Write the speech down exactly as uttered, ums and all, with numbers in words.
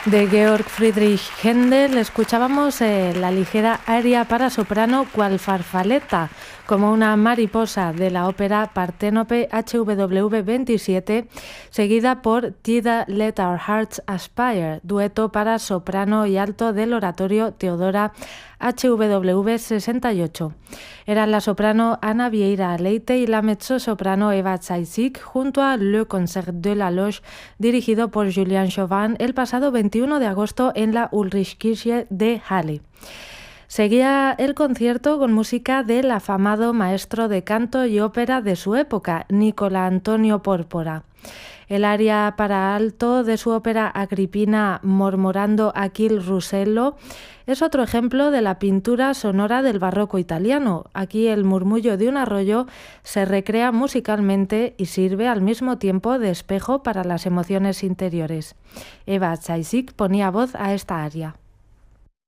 De Georg Friedrich Händel escuchábamos eh, la ligera aria para soprano cual farfaleta, como una mariposa, de la ópera Parténope H W V veintisiete, seguida por Tida Let Our Hearts Aspire, dueto para soprano y alto del oratorio Teodora H W V sesenta y ocho. Eran la soprano Ana Vieira Leite y la mezzosoprano Eva Zaisik junto a Le Concert de la Loge, dirigido por Julian Chauvin el pasado veintiuno de agosto en la Ulrichkirche de Halle. Seguía el concierto con música del afamado maestro de canto y ópera de su época, Nicola Antonio Pórpora. El aria para alto de su ópera Agripina Mormorando Achille Rusello es otro ejemplo de la pintura sonora del barroco italiano. Aquí el murmullo de un arroyo se recrea musicalmente y sirve al mismo tiempo de espejo para las emociones interiores. Eva Zaisik ponía voz a esta aria.